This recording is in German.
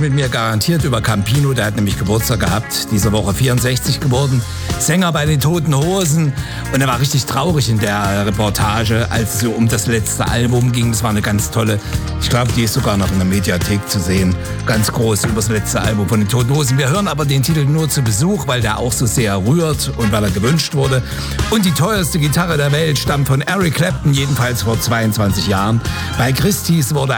mit mir garantiert über Campino, der hat nämlich Geburtstag gehabt, diese Woche 64 geworden, Sänger bei den Toten Hosen, und er war richtig traurig in der Reportage, als es so um das letzte Album ging. Das war eine ganz tolle, ich glaube, die ist sogar noch in der Mediathek zu sehen, ganz groß über das letzte Album von den Toten Hosen. Wir hören aber den Titel nur zu Besuch, weil der auch so sehr rührt und weil er gewünscht wurde. Und die teuerste Gitarre der Welt stammt von Eric Clapton, jedenfalls vor 22 Jahren. Bei Christie's wurde